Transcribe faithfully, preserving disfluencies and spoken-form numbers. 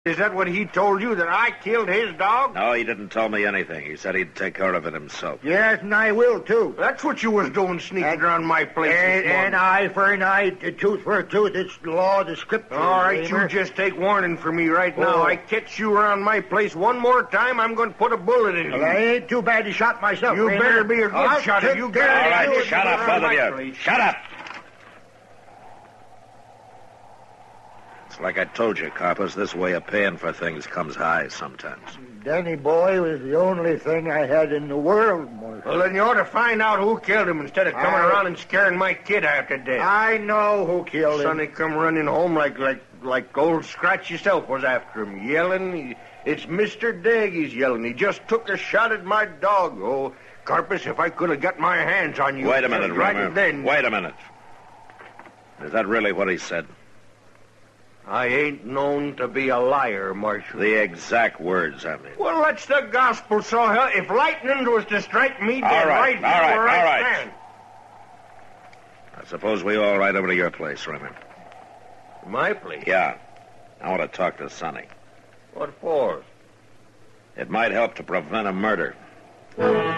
Is that what he told you, that I killed his dog? No, he didn't tell me anything. He said he'd take care of it himself. Yes, and I will, too. That's what you was doing, sneaking and, around my place and, this morning. An eye for an eye, a tooth for a tooth. It's the law of the scripture. All right, Raymer. you just take warning from me right oh. now. I catch you around my place one more time, I'm going to put a bullet in well, you. I ain't too bad to shot myself, You Raymer. better be a good I'll shot. take You care All of right, you shut up, both of you. place. Shut up. It's like I told you, Carpus, this way of paying for things comes high sometimes. Danny boy was the only thing I had in the world, Marshal. Well, then you ought to find out who killed him instead of coming I... around and scaring my kid after death. I know who killed him. Sonny come running home like like like old Scratch yourself was after him, yelling. He, it's Mister Degg, he's yelling. He just took a shot at my dog. Oh, Carpus, if I could have got my hands on you. Wait a minute, right Raymer. then. Wait a minute. Is that really what he said? I ain't known to be a liar, Marshal. The exact words, I mean. Well, that's the gospel, so hell, if lightning was to strike me All dead right, right, all now right, where I all right. stand. I suppose we all ride over to your place, Raymer. My place? Yeah. I want to talk to Sonny. What for? It might help to prevent a murder.